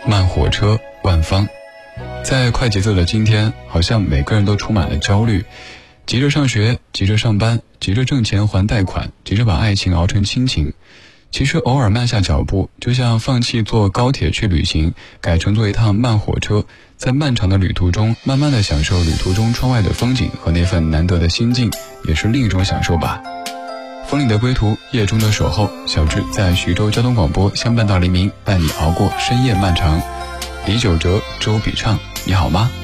慢火车万方。在快节奏的今天，好像每个人都充满了焦虑，急着上学，急着上班，急着挣钱还贷款，急着把爱情熬成亲情。其实偶尔慢下脚步，就像放弃坐高铁去旅行，改乘坐一趟慢火车，在漫长的旅途中慢慢的享受旅途中窗外的风景和那份难得的心境，也是另一种享受吧。风里的归途，夜中的守候，小志在徐州交通广播相伴到黎明，伴你熬过深夜漫长。李玖哲、周笔畅，你好吗？